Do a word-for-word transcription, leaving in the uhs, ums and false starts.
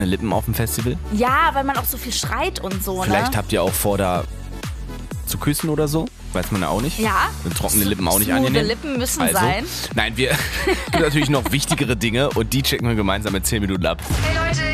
Lippen auf dem Festival? Ja, weil man auch so viel schreit und so, Vielleicht ne? habt ihr auch vor, da zu küssen oder so. Weiß man ja auch nicht. Ja. Und trockene Lippen auch nicht Smoothe angenehm. Lippen müssen also, sein. Nein, wir gibt natürlich noch wichtigere Dinge und die checken wir gemeinsam in zehn Minuten ab. Hey Leute,